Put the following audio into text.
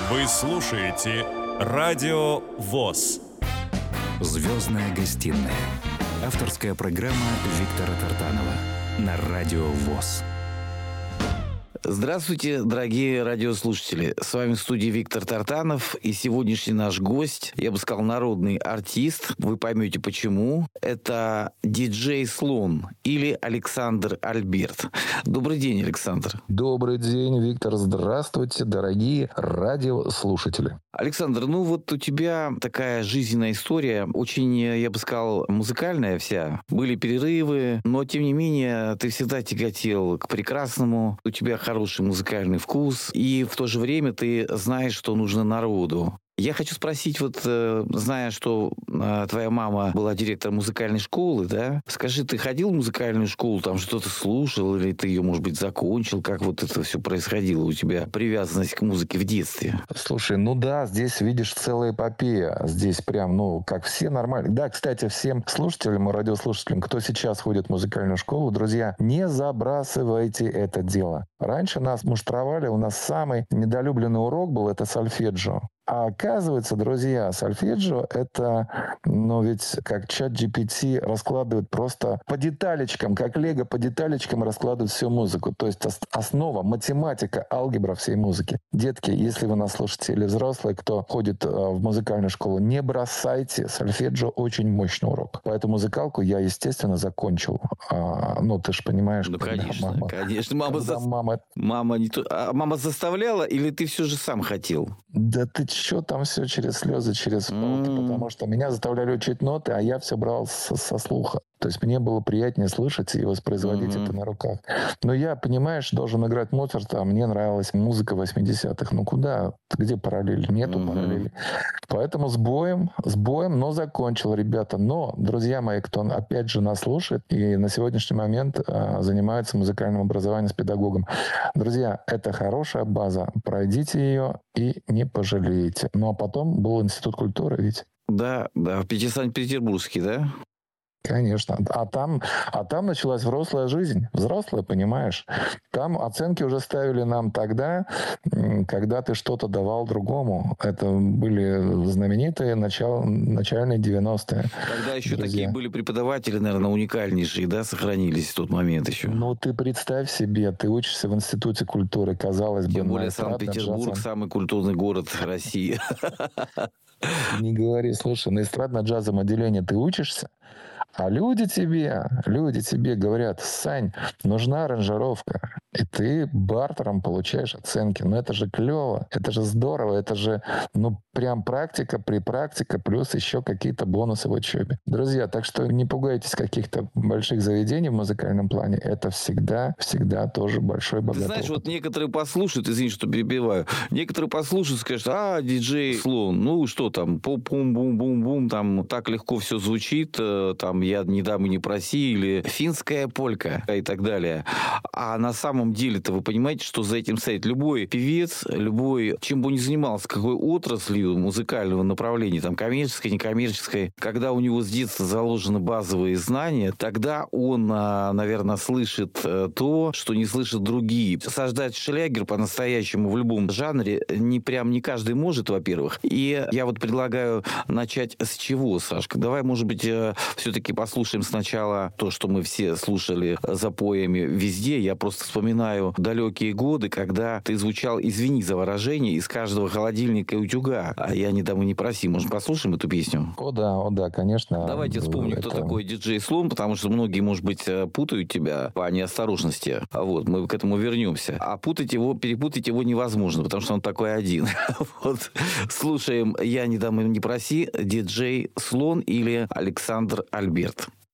Вы слушаете Радио ВОС. «Звездная гостиная». Авторская программа Виктора Тартанова на Радио ВОС. Здравствуйте, дорогие радиослушатели. С вами в студии Виктор Тартанов. И сегодняшний наш гость, я бы сказал, народный артист. Вы поймете почему. Это диджей Слон или Александр Альберт. Добрый день, Александр. Добрый день, Виктор. Здравствуйте, дорогие радиослушатели. Александр, у тебя такая жизненная история, очень, я бы сказал, музыкальная вся. Были перерывы, но, тем не менее, ты всегда тяготел к прекрасному. У тебя хороший музыкальный вкус, и в то же время ты знаешь, что нужно народу. Я хочу спросить, зная, что твоя мама была директором музыкальной школы, да? Скажи, ты ходил в музыкальную школу, там что-то слушал, или ты ее, может быть, закончил? Как это все происходило у тебя, привязанность к музыке в детстве? Слушай, здесь, видишь, целая эпопея. Здесь прям, как все нормально. Да, кстати, всем слушателям и радиослушателям, кто сейчас ходит в музыкальную школу, друзья, не забрасывайте это дело. Раньше нас муштровали, у нас самый недолюбленный урок был, это сольфеджио. А оказывается, друзья, сольфеджио это, ведь как чат GPT раскладывает просто по деталечкам, как лего по деталечкам раскладывает всю музыку. То есть основа, математика, алгебра всей музыки. Детки, если вы нас слушаете или взрослые, кто ходит в музыкальную школу, не бросайте. Сольфеджио очень мощный урок. Поэтому музыкалку я, естественно, закончил. Ты же понимаешь. Конечно. Мама заставляла или ты все же сам хотел? Да ты что, там все через слезы, через палки, потому что меня заставляли учить ноты, а я все брал со слуха. То есть мне было приятнее слышать и воспроизводить это на руках. Но я, понимаешь, должен играть Моцарта, а мне нравилась музыка 80-х. Куда? Где параллель? Нету параллели. Поэтому с боем, но закончил, ребята. Но, друзья мои, кто опять же нас слушает и на сегодняшний момент занимается музыкальным образованием с педагогом. Друзья, это хорошая база. Пройдите ее и не пожалеете. А потом был Институт культуры, ведь? Да, в Санкт-Петербургский, да? Конечно. А там началась взрослая жизнь. Взрослая, понимаешь. Там оценки уже ставили нам тогда, когда ты что-то давал другому. Это были знаменитые начальные 90-е. Тогда еще такие были преподаватели, наверное, уникальнейшие, да, сохранились в тот момент еще. Ты представь себе, ты учишься в Институте культуры, казалось бы. Тем более Санкт-Петербург самый культурный город России. Не говори, слушай, на эстрадно-джазовом отделении ты учишься, а люди тебе говорят: Сань, нужна аранжировка. И ты бартером получаешь оценки. Это же клево, это же здорово, это же, прям практика, плюс еще какие-то бонусы в учебе. Друзья, так что не пугайтесь каких-то больших заведений в музыкальном плане. Это всегда тоже большой богатый. Ты знаешь, некоторые послушают, извини, что перебиваю, некоторые послушают, скажут: диджей Слон, что там, пум-бум-бум-бум, там так легко все звучит, там я не дам и не проси, или финская полька и так далее. А на самом деле-то вы понимаете, что за этим стоит любой певец, любой, чем бы он ни занимался, какой отраслью музыкального направления, там коммерческой, некоммерческой, когда у него с детства заложены базовые знания, тогда он, наверное, слышит то, что не слышат другие. Создать шлягер по-настоящему в любом жанре не каждый может, во-первых. И я предлагаю начать с чего, Сашка? Давай, может быть, все-таки послушаем сначала то, что мы все слушали запоями везде. Я просто вспоминаю далекие годы, когда ты звучал, извини за выражение, из каждого холодильника и утюга. А я не дам и не проси. Может, послушаем эту песню? О да, конечно. Давайте вспомним, кто такой диджей Слон, потому что многие, может быть, путают тебя по неосторожности. Мы к этому вернемся. А перепутать его невозможно, потому что он такой один. Слушаем «Я не дам и не проси», диджей Слон или Александр Альберт.